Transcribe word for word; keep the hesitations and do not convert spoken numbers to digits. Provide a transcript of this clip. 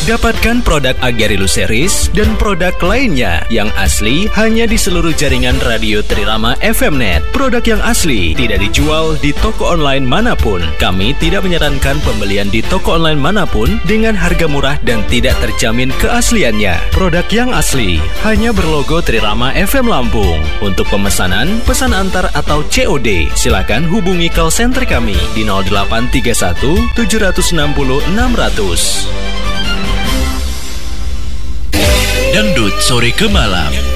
Dapatkan produk Agarilus Series dan produk lainnya yang asli hanya di seluruh jaringan Radio Trirama F M Net. Produk yang asli tidak dijual di toko online manapun. Kami tidak menyarankan pembelian di toko online manapun dengan harga murah dan tidak terjamin keasliannya. Produk yang asli hanya berlogo Trirama F M Lampung. Untuk pemesanan, pesan antar atau C O D, silakan hubungi call center kami di nol delapan tiga satu tujuh enam nol enam nol nol. Dangdut sore ke malam.